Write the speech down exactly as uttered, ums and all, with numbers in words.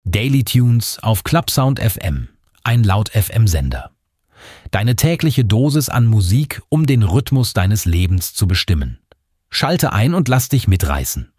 Daily Tunes auf Clubsound F M, ein Laut-F M-Sender. Deine tägliche Dosis an Musik, um den Rhythmus deines Lebens zu bestimmen. Schalte ein und lass dich mitreißen.